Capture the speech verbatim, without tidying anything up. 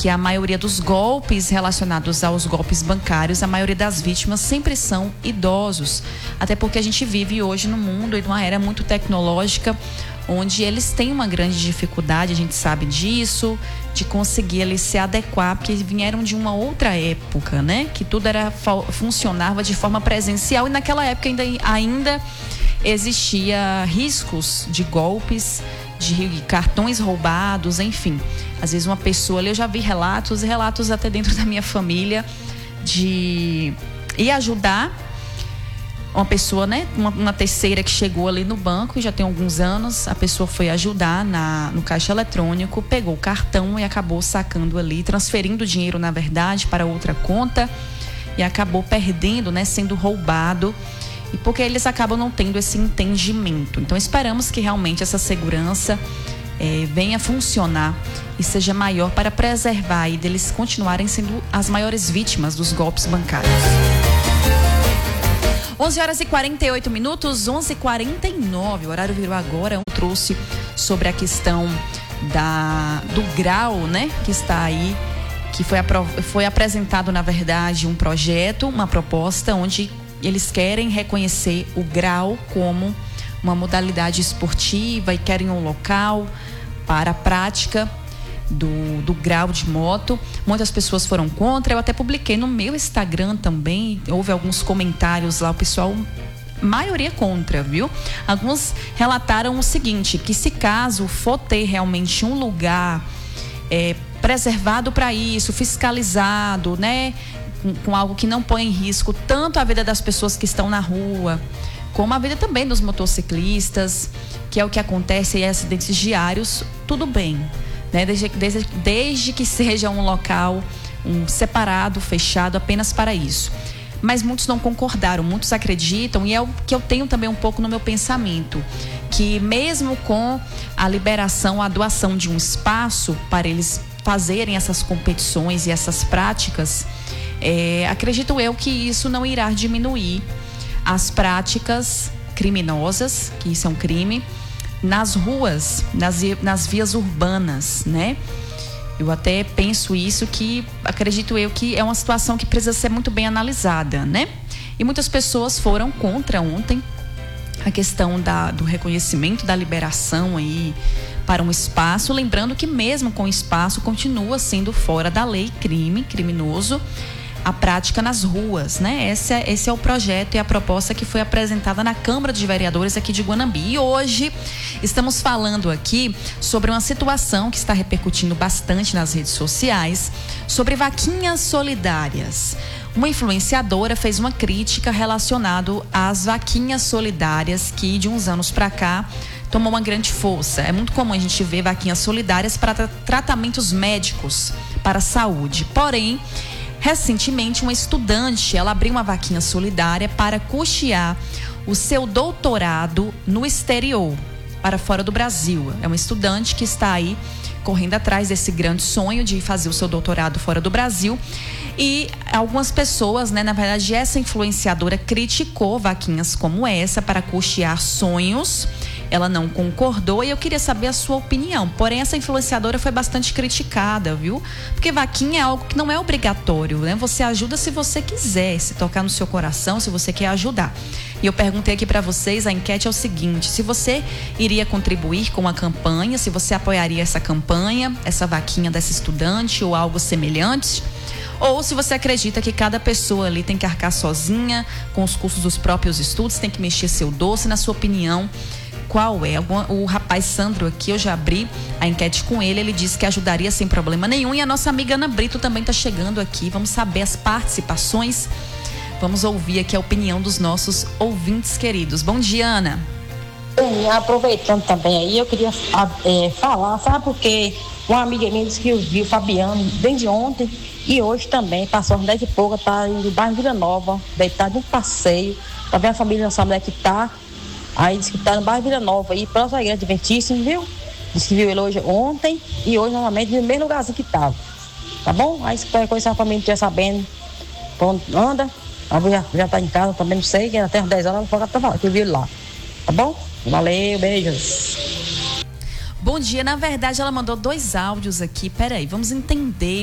que a maioria dos golpes relacionados aos golpes bancários, a maioria das vítimas sempre são idosos. Até porque a gente vive hoje no mundo e numa era muito tecnológica, onde eles têm uma grande dificuldade, a gente sabe disso, de conseguir ali se adequar, porque vieram de uma outra época, né? Que tudo era, funcionava de forma presencial e naquela época ainda, ainda existia riscos de golpes, de cartões roubados, enfim. Às vezes uma pessoa ali, eu já vi relatos, e relatos até dentro da minha família, de ir ajudar uma pessoa, né? Uma, uma terceira que chegou ali no banco, já tem alguns anos, a pessoa foi ajudar na, no caixa eletrônico, pegou o cartão e acabou sacando ali, transferindo o dinheiro, na verdade, para outra conta e acabou perdendo, né? Sendo roubado. E porque eles acabam não tendo esse entendimento. Então esperamos que realmente essa segurança eh, venha funcionar e seja maior para preservar aí deles continuarem sendo as maiores vítimas dos golpes bancários. onze horas e quarenta e oito minutos, onze e quarenta e nove, o horário virou agora. Eu trouxe sobre a questão da, do grau, né, que está aí, que foi, apro, foi apresentado, na verdade, um projeto, uma proposta onde eles querem reconhecer o grau como uma modalidade esportiva e querem um local para a prática do, do grau de moto. Muitas pessoas foram contra, eu até publiquei no meu Instagram também, houve alguns comentários lá, o pessoal, maioria contra, viu? Alguns relataram o seguinte, que se caso for ter realmente um lugar é, preservado para isso, fiscalizado, né? Com, com algo que não põe em risco tanto a vida das pessoas que estão na rua, como a vida também dos motociclistas, que é o que acontece em acidentes diários, tudo bem, né? Desde, desde, desde que seja um local um, separado, fechado apenas para isso. Mas muitos não concordaram, muitos acreditam, e é o que eu tenho também um pouco no meu pensamento, que mesmo com a liberação, a doação de um espaço para eles fazerem essas competições e essas práticas, é, acredito eu que isso não irá diminuir as práticas criminosas, que isso é um crime, nas ruas, nas, nas vias urbanas, né? Eu até penso isso, que acredito eu que é uma situação que precisa ser muito bem analisada, né? E muitas pessoas foram contra ontem a questão da, do reconhecimento da liberação aí para um espaço, lembrando que mesmo com o espaço continua sendo fora da lei, crime, criminoso, a prática nas ruas, né? Esse é, esse é o projeto e a proposta que foi apresentada na Câmara de Vereadores aqui de Guanambi. E hoje estamos falando aqui sobre uma situação que está repercutindo bastante nas redes sociais, sobre vaquinhas solidárias. Uma influenciadora fez uma crítica relacionada às vaquinhas solidárias que de uns anos para cá tomou uma grande força. É muito comum a gente ver vaquinhas solidárias para tra- tratamentos médicos, para a saúde. Porém, recentemente, uma estudante, ela abriu uma vaquinha solidária para custear o seu doutorado no exterior, para fora do Brasil. É uma estudante que está aí correndo atrás desse grande sonho de fazer o seu doutorado fora do Brasil. E algumas pessoas, né, na verdade, essa influenciadora criticou vaquinhas como essa para custear sonhos. Ela não concordou e eu queria saber a sua opinião. Porém, essa influenciadora foi bastante criticada, viu? Porque vaquinha é algo que não é obrigatório, né? Você ajuda se você quiser, se tocar no seu coração, se você quer ajudar. E eu perguntei aqui para vocês, a enquete é o seguinte: se você iria contribuir com a campanha, se você apoiaria essa campanha, essa vaquinha dessa estudante ou algo semelhante, ou se você acredita que cada pessoa ali tem que arcar sozinha com os custos dos próprios estudos, tem que mexer seu doce. Na sua opinião, qual é? O rapaz Sandro aqui, eu já abri a enquete com ele, ele disse que ajudaria sem problema nenhum. E a nossa amiga Ana Brito também está chegando aqui. Vamos saber as participações, vamos ouvir aqui a opinião dos nossos ouvintes queridos. Bom dia, Ana. Bem, aproveitando também aí, eu queria é, falar, sabe, porque uma amiga minha disse que eu vi o Fabiano desde ontem e hoje também, passou às dez e pouca, tá indo no bairro Vila Nova, deitado no passeio, tá vendo a família, não sabe onde é que tá. Aí disse que tá no bairro Vila Nova, aí próxima à igreja adventíssima, viu? Disse que viu ele hoje, ontem, e hoje novamente no mesmo lugarzinho que tava. Tá bom? Aí se qualquer coisa a família estiver sabendo pra onde anda, já, já tá em casa, também não sei, que até às dez horas ela tá falando que eu vi ele lá. Tá bom? Valeu, beijos. Bom dia, na verdade ela mandou dois áudios aqui, peraí, vamos entender